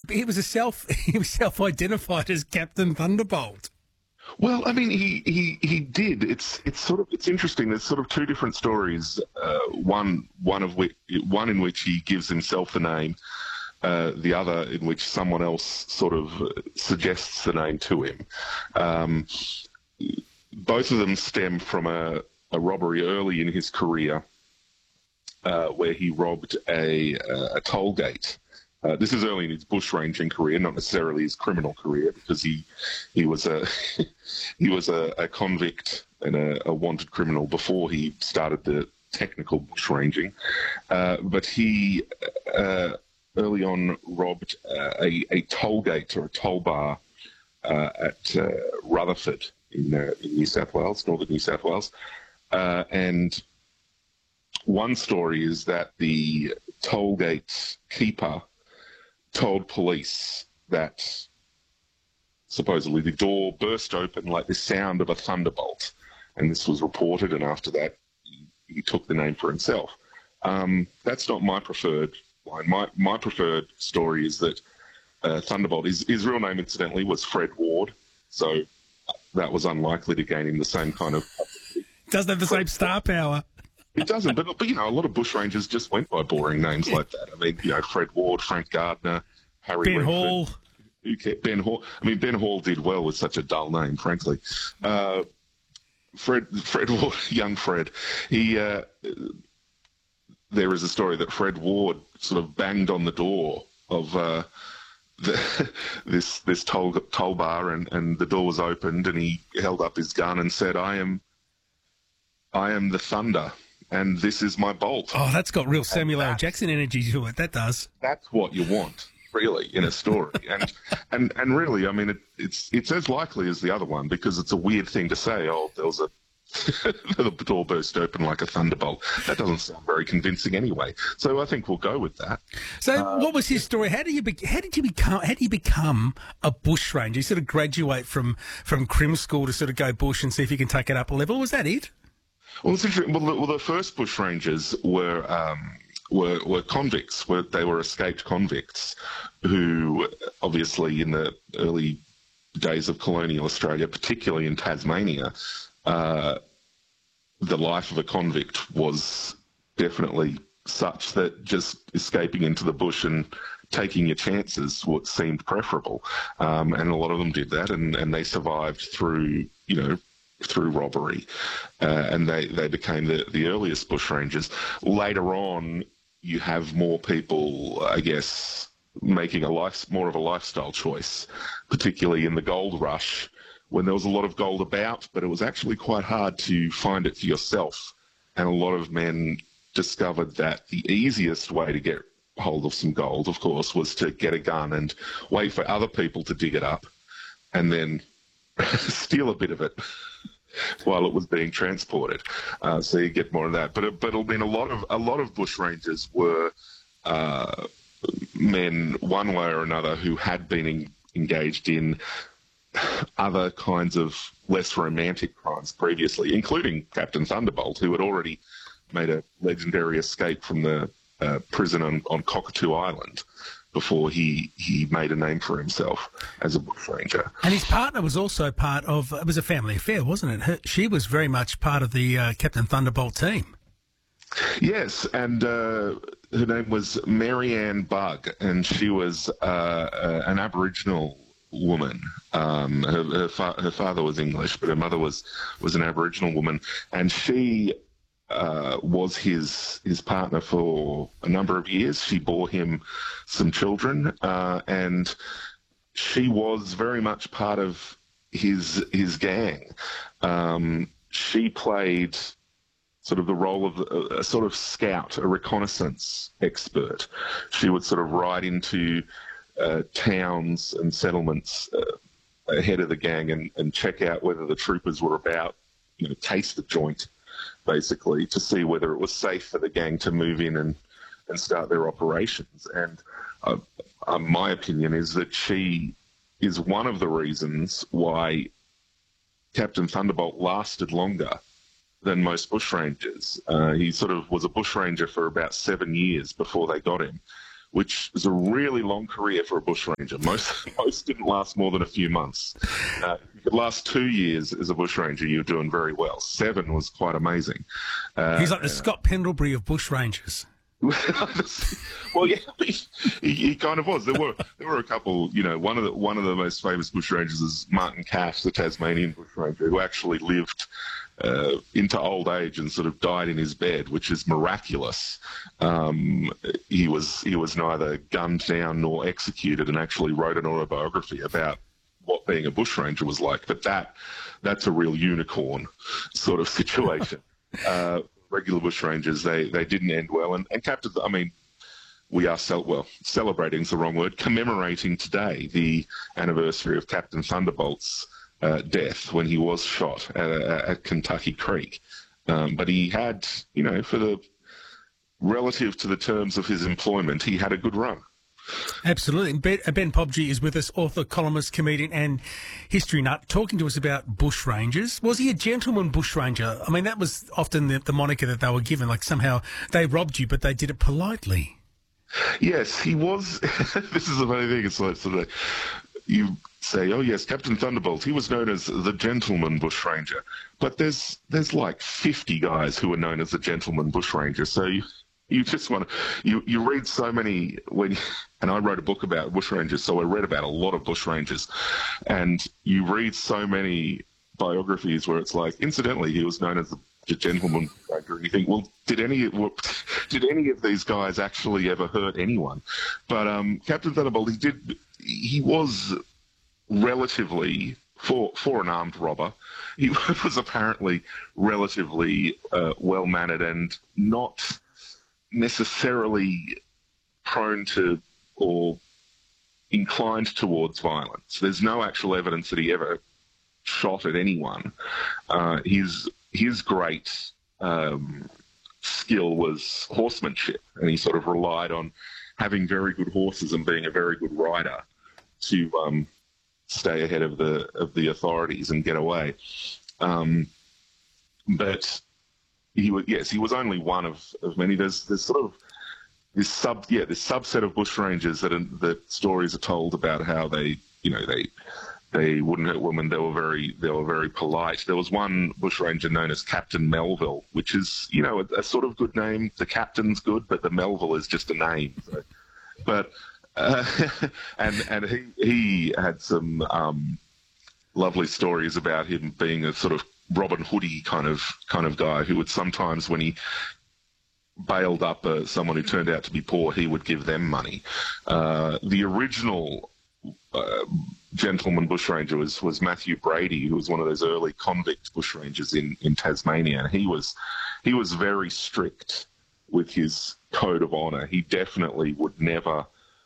he was self-identified as Captain Thunderbolt. Well, I mean, he did. It's interesting. There's sort of two different stories. One in which he gives himself the name, the other in which someone else sort of suggests the name to him. Both of them stem from a robbery early in his career, where he robbed a toll gate. This is early in his bushranging career, not necessarily his criminal career, because he was a convict and a wanted criminal before he started the technical bushranging. But he early on robbed a toll gate or a toll bar at Rutherford in New South Wales, northern New South Wales, and one story is that the toll gate keeper told police that supposedly the door burst open like the sound of a thunderbolt, and this was reported, and after that he took the name for himself. That's not my preferred line. My preferred story is that Thunderbolt, his real name incidentally was Fred Ward, so that was unlikely to gain him the same kind of... Doesn't have the same star power. It doesn't, but a lot of bushrangers just went by boring names like that. I mean, Fred Ward, Frank Gardner, Harry Ben Redford. Hall. Ben Hall. I mean, Ben Hall did well with such a dull name, frankly. Fred Ward, young Fred. There is a story that Fred Ward sort of banged on the door of this toll bar, and the door was opened, and he held up his gun and said, "I am the Thunder, and this is my bolt." Oh, that's got real Samuel L. Jackson energy to it. That does. That's what you want, really, in a story. and really, I mean, it's as likely as the other one, because it's a weird thing to say. Oh, there was the door burst open like a thunderbolt. That doesn't sound very convincing anyway. So I think we'll go with that. So, what was his story? How did you become a bushranger? You sort of graduate from crim school to sort of go bush and see if you can take it up a level. Was that it? Well, it's interesting. Well, the first bushrangers were convicts. They were escaped convicts who, obviously, in the early days of colonial Australia, particularly in Tasmania, the life of a convict was definitely such that just escaping into the bush and taking your chances what seemed preferable. And a lot of them did that, and they survived through robbery, and they became the earliest bushrangers. Later on, you have more people, I guess, making more of a lifestyle choice, particularly in the gold rush, when there was a lot of gold about, but it was actually quite hard to find it for yourself. And a lot of men discovered that the easiest way to get hold of some gold, of course, was to get a gun and wait for other people to dig it up and then steal a bit of it while it was being transported. So you get more of that. But I mean, a lot of bushrangers were men, one way or another, who had been engaged in other kinds of less romantic crimes previously, including Captain Thunderbolt, who had already made a legendary escape from the prison on Cockatoo Island before he made a name for himself as a bushranger. And his partner was also part of, it was a family affair, wasn't it? She was very much part of the Captain Thunderbolt team. Yes, and her name was Marianne Bugg, and she was an Aboriginal woman. Her father was English, but her mother was an Aboriginal woman, and she was his partner for a number of years. She bore him some children, and she was very much part of his gang. She played sort of the role of a sort of scout, a reconnaissance expert. She would sort of ride into towns and settlements ahead of the gang and check out whether the troopers were about, taste the joint, basically, to see whether it was safe for the gang to move in and start their operations. And my opinion is that she is one of the reasons why Captain Thunderbolt lasted longer than most bushrangers. He sort of was a bushranger for about 7 years before they got him, which is a really long career for a bushranger. Most didn't last more than a few months. If you could last 2 years as a bushranger, you're doing very well. 7 was quite amazing. He's like the Scott Pendlebury of bushrangers. Well, yeah, he kind of was. There were a couple. You know, one of the most famous bushrangers is Martin Cash, the Tasmanian bushranger, who actually lived into old age and sort of died in his bed, which is miraculous. He was neither gunned down nor executed, and actually wrote an autobiography about what being a bushranger was like. But that's a real unicorn sort of situation. Regular bushrangers, they didn't end well. And Captain, I mean, we are celebrating is the wrong word, commemorating today the anniversary of Captain Thunderbolt's death when he was shot at Kentucky Creek. But he had, you know, relative to the terms of his employment, he had a good run. Absolutely. Ben Pobji is with us, author, columnist, comedian and history nut, talking to us about bushrangers. Was he a gentleman bushranger? I mean, that was often the moniker that they were given, like somehow they robbed you, but they did it politely. Yes, he was. This is a funny thing. It's like sort of you say, oh yes, Captain Thunderbolt, he was known as the gentleman bushranger. But there's like 50 guys who are known as the gentleman bushranger. So you just want to, you read so many and I wrote a book about bushrangers, so I read about a lot of bushrangers, and you read so many biographies where it's like, incidentally, he was known as the gentleman bushranger, and you think, well, did any of these guys actually ever hurt anyone? But Captain Thunderbolt, he was relatively, for an armed robber, he was apparently relatively well-mannered and not necessarily prone to or inclined towards violence. There's no actual evidence that he ever shot at anyone. His great skill was horsemanship, and he sort of relied on having very good horses and being a very good rider to stay ahead of the authorities and get away. But he was only one of many. There's sort of this subset of bushrangers that stories are told about how they wouldn't hurt women. They were very polite. There was one bushranger known as Captain Melville, which is, you know, a sort of good name. The captain's good, but the Melville is just a name. So. But and he had some lovely stories about him being a sort of Robin Hoodie kind of guy who would sometimes, when he bailed up someone who turned out to be poor, he would give them money. The original gentleman bushranger was Matthew Brady, who was one of those early convict bushrangers in Tasmania, and he was very strict with his code of honour. He definitely would never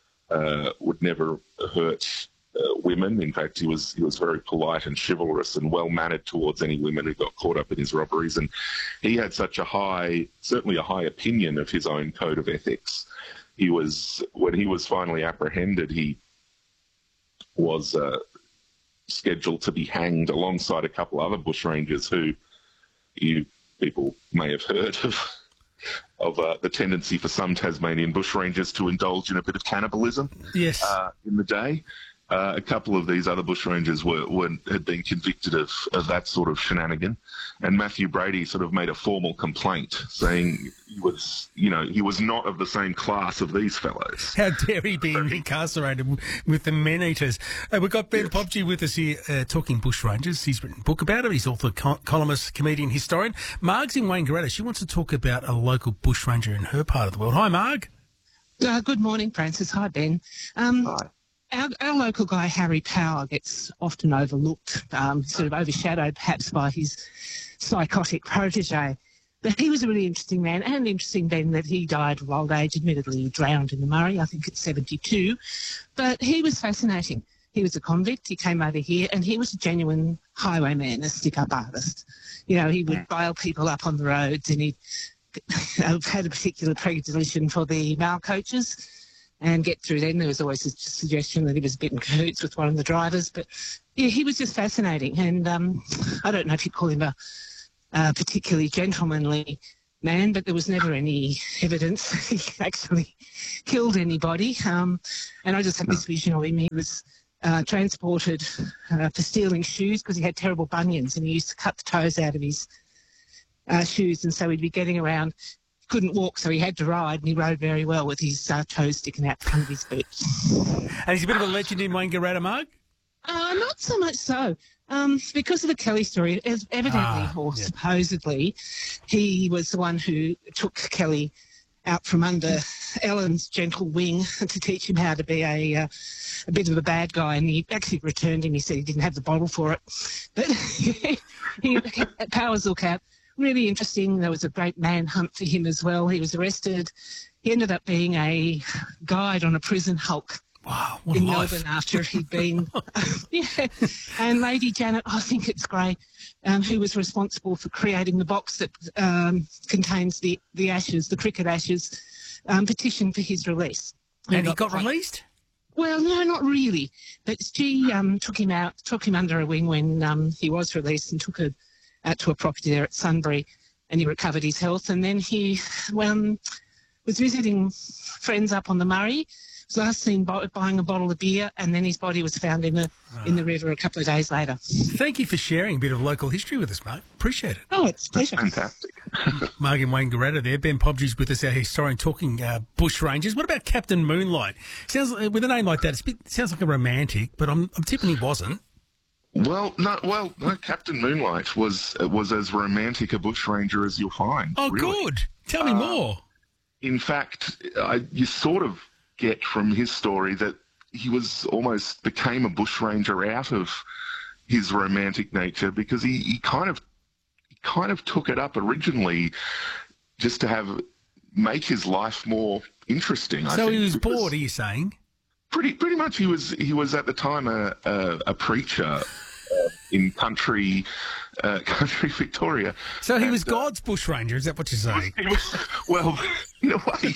hurt women. In fact, he was very polite and chivalrous and well-mannered towards any women who got caught up in his robberies. And he had such certainly a high opinion of his own code of ethics. When he was finally apprehended, he was scheduled to be hanged alongside a couple other bushrangers who people may have heard of the tendency for some Tasmanian bushrangers to indulge in a bit of cannibalism. Yes. In the day. A couple of these other bushrangers had been convicted of that sort of shenanigan, and Matthew Brady sort of made a formal complaint saying he was not of the same class of these fellows. How dare he be incarcerated with the men-eaters? We've got Ben Pobji with us here talking bushrangers. He's written a book about it. He's author, columnist, comedian, historian. Marg's in Wangaratta. She wants to talk about a local bushranger in her part of the world. Hi, Marg. Good morning, Francis. Hi, Ben. Hi. Our local guy, Harry Power, gets often overlooked, sort of overshadowed perhaps by his psychotic protege. But he was a really interesting man, and interesting, Ben, that he died of old age. Admittedly, he drowned in the Murray, I think at 72. But he was fascinating. He was a convict. He came over here, and he was a genuine highwayman, a stick-up artist. You know, he would bail people up on the roads, and he had a particular predilection for the mail coaches. And get through then. There was always a suggestion that he was a bit in cahoots with one of the drivers. But, yeah, he was just fascinating. And I don't know if you'd call him a particularly gentlemanly man, but there was never any evidence that he actually killed anybody. And I just had this vision of him. He was transported for stealing shoes because he had terrible bunions and he used to cut the toes out of his shoes, and so he'd be getting around. Couldn't walk, so he had to ride, and he rode very well with his toes sticking out the front of his boots. And he's a bit of a legend in Wangaratta, Mark? Not so much so. Because of the Kelly story, evidently or supposedly, he was the one who took Kelly out from under Ellen's gentle wing to teach him how to be a bit of a bad guy, and he actually returned him. He said he didn't have the bottle for it. But he Powers Lookout, really interesting. There was a great manhunt for him as well. He was arrested. He ended up being a guide on a prison hulk. Wow, what in a life. Melbourne after he'd been, and Lady Janet, I think it's Gray, who was responsible for creating the box that contains the ashes, the cricket ashes, petitioned for his release. And he got released? Well, no, not really. But she took him under her wing when he was released, and took her out to a property there at Sunbury, and he recovered his health. And then he was visiting friends up on the Murray. Was last seen buying a bottle of beer, and then his body was found in the river a couple of days later. Thank you for sharing a bit of local history with us, Mark. Appreciate it. Oh, it's a pleasure. Fantastic. Mark in Wangaratta there. Ben Pobgie's with us, our historian, talking bush rangers. What about Captain Moonlight? Sounds with a name like that, sounds like a romantic, but I'm tipping he wasn't. No, Captain Moonlight was as romantic a bushranger as you'll find. Oh, really. good. Tell me more. In fact, you sort of get from his story that he was almost became a bushranger out of his romantic nature, because he kind of took it up originally just to make his life more interesting. So he was bored, are you saying? Pretty much. He was at the time a preacher in country Victoria. So he was God's bushranger, is that what you're saying? Well, in a way,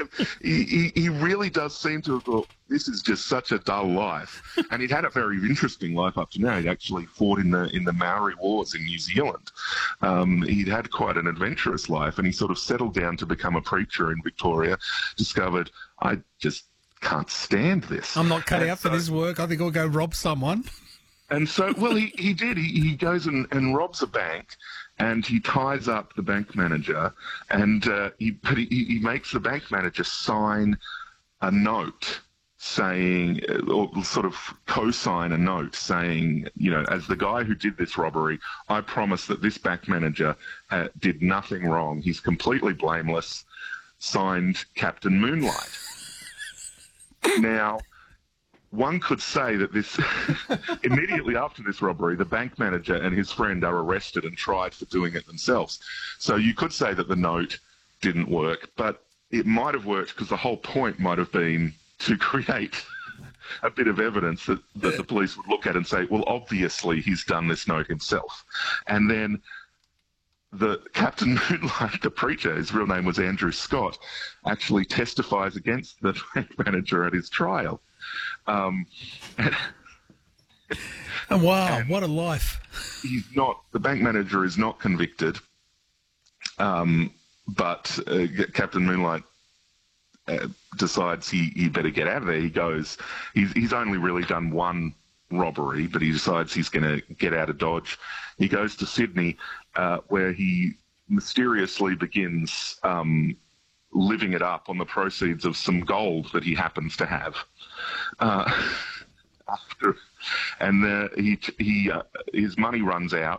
he really does seem to have thought, this is just such a dull life. And he'd had a very interesting life up to now. He'd actually fought in the Maori Wars in New Zealand. He'd had quite an adventurous life, and he sort of settled down to become a preacher in Victoria, discovered, I just can't stand this. I'm not cut out for this work. I think I'll go rob someone. And so, well, he did. He goes and robs a bank, and he ties up the bank manager, and he makes the bank manager sign a note saying, or sort of co-sign a note saying, as the guy who did this robbery, I promise that this bank manager did nothing wrong. He's completely blameless. Signed, Captain Moonlight. Now, one could say that this immediately after this robbery, the bank manager and his friend are arrested and tried for doing it themselves. So you could say that the note didn't work, but it might have worked because the whole point might have been to create a bit of evidence that the police would look at and say, well, obviously he's done this note himself. And then the Captain Moonlight, the preacher, his real name was Andrew Scott, actually testifies against the bank manager at his trial. And wow, what a life. The bank manager is not convicted, but Captain Moonlight decides he better get out of there. He goes, he's only really done one robbery, but he decides he's going to get out of Dodge. He goes to Sydney, where he mysteriously begins living it up on the proceeds of some gold that he happens to have. His money runs out.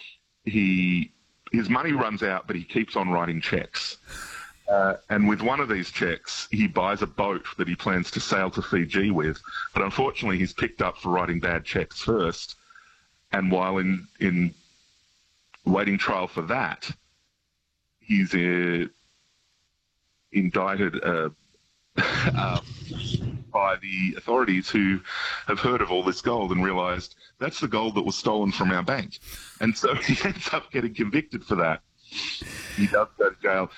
His money runs out, but he keeps on writing checks. And with one of these checks, he buys a boat that he plans to sail to Fiji with. But unfortunately, he's picked up for writing bad checks first. And while in waiting trial for that, he's indicted by the authorities, who have heard of all this gold and realised that's the gold that was stolen from our bank. And so he ends up getting convicted for that. He does go to jail.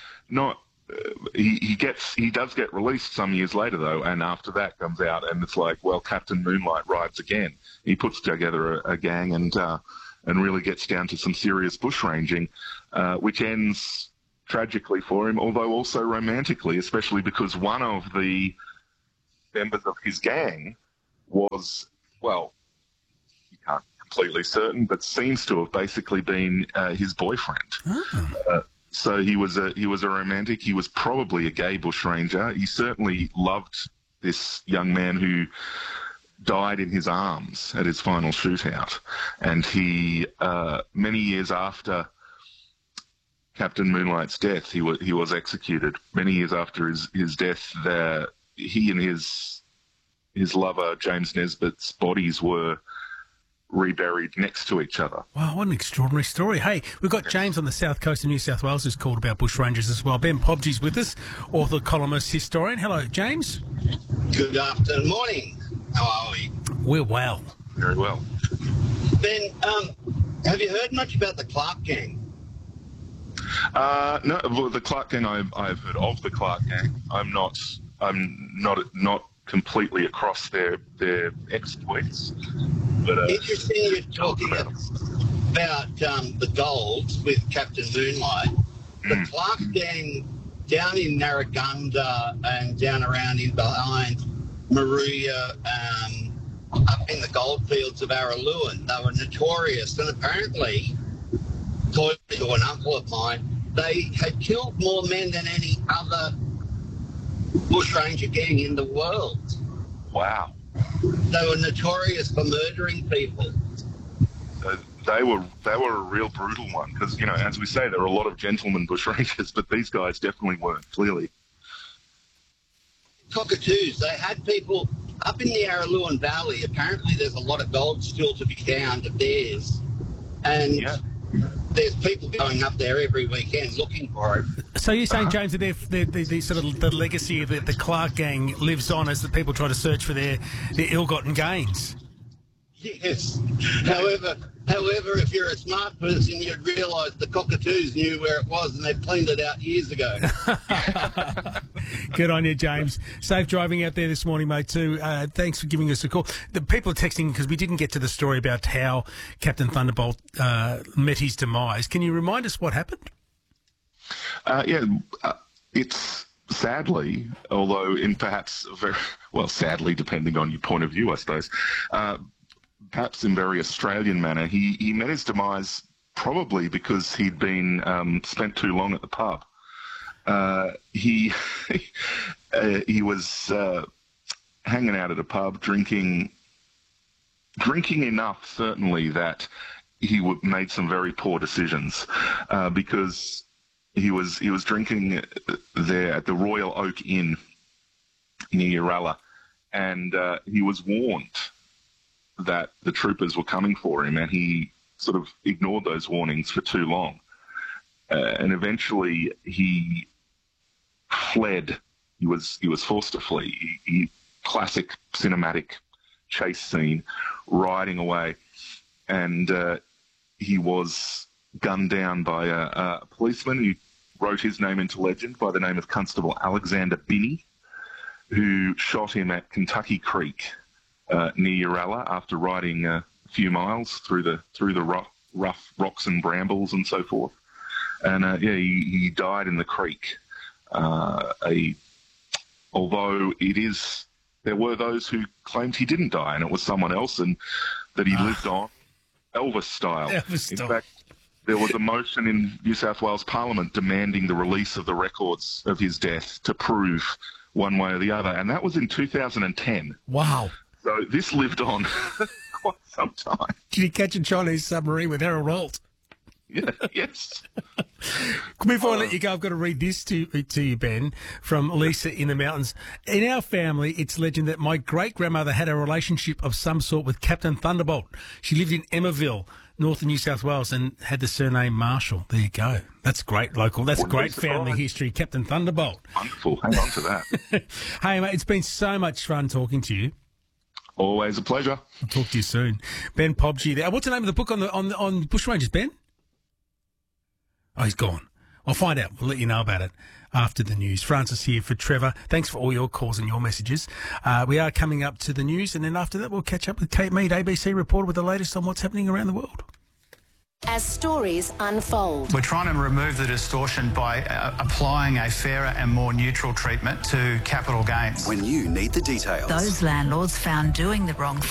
He does get released some years later, though, and after that comes out, and it's like, well, Captain Moonlight rides again. He puts together a gang and really gets down to some serious bushranging, which ends tragically for him, although also romantically, especially because one of the members of his gang was, well, you can't completely certain, but seems to have basically been his boyfriend. So he was a romantic. He was probably a gay bushranger. He certainly loved this young man who died in his arms at his final shootout. And he, many years after Captain Moonlight's death, he was executed. Many years after his death, he and his lover James Nesbitt's bodies were reburied next to each other. Wow, what an extraordinary story. Hey, we've got James on the south coast of New South Wales who's called about bushrangers as well. Ben Pobgie's with us, author, columnist, historian. Hello, James. Good afternoon. Morning. How are we? We're well. Very well. Ben, have you heard much about the Clark Gang? No, well, the Clark Gang, I've heard of the Clark Gang. I'm not completely across their exploits. But, interesting you're talking about the Golds with Captain Moonlight. The Clark Gang down in Narragunda and down around in behind Maruya, up in the goldfields of Araluen, they were notorious, and apparently, according to an uncle of mine, they had killed more men than any other bushranger gang in the world. Wow. They were notorious for murdering people. They were a real brutal one because, as we say, there are a lot of gentlemen bushrangers, but these guys definitely weren't, clearly. Cockatoos, they had people up in the Araluen Valley. Apparently there's a lot of gold still to be found of theirs. And there's people going up there every weekend looking for it. So you're saying, James, that the sort of the legacy of the Clark Gang lives on as the people try to search for their ill-gotten gains? Yes. However, if you're a smart person, you'd realise the Cockatoos knew where it was and they'd cleaned it out years ago. Good on you, James. Safe driving out there this morning, mate, too. Thanks for giving us a call. The people are texting because we didn't get to the story about how Captain Thunderbolt met his demise. Can you remind us what happened? It's sadly, although in perhaps sadly, depending on your point of view, I suppose, perhaps in very Australian manner, he met his demise probably because he'd been spent too long at the pub. He was hanging out at a pub, drinking enough, certainly, that he made some very poor decisions because he was drinking there at the Royal Oak Inn near Uralla, and he was warned that the troopers were coming for him, and he sort of ignored those warnings for too long. And eventually he fled. He was forced to flee. Classic cinematic chase scene, riding away, and he was gunned down by a policeman who wrote his name into legend by the name of Constable Alexander Binney, who shot him at Kentucky Creek near Uralla after riding a few miles through the rough rocks and brambles and so forth. And he died in the creek. Although there were those who claimed he didn't die and it was someone else, and that he lived on Elvis style. In fact, there was a motion in New South Wales Parliament demanding the release of the records of his death to prove one way or the other, and that was in 2010. Wow. So this lived on quite some time. Did he catch a Chinese submarine with Harold Holt? Yeah, yes. Before I let you go, I've got to read this to you, Ben, from Lisa in the mountains. In our family, it's legend that my great-grandmother had a relationship of some sort with Captain Thunderbolt. She lived in Emmaville, north of New South Wales, and had the surname Marshall. There you go. That's great local. That's great family history, Captain Thunderbolt. Wonderful. Hang on to that. Hey, mate, it's been so much fun talking to you. Always a pleasure. I'll talk to you soon. Ben Pobgie there. What's the name of the book on bushrangers, Ben? Oh, he's gone. I'll find out. We'll let you know about it after the news. Francis here for Trevor. Thanks for all your calls and your messages. We are coming up to the news, and then after that we'll catch up with Kate Mead, ABC reporter, with the latest on what's happening around the world. as stories unfold. We're trying to remove the distortion by applying a fairer and more neutral treatment to capital gains. When you need the details. Those landlords found doing the wrong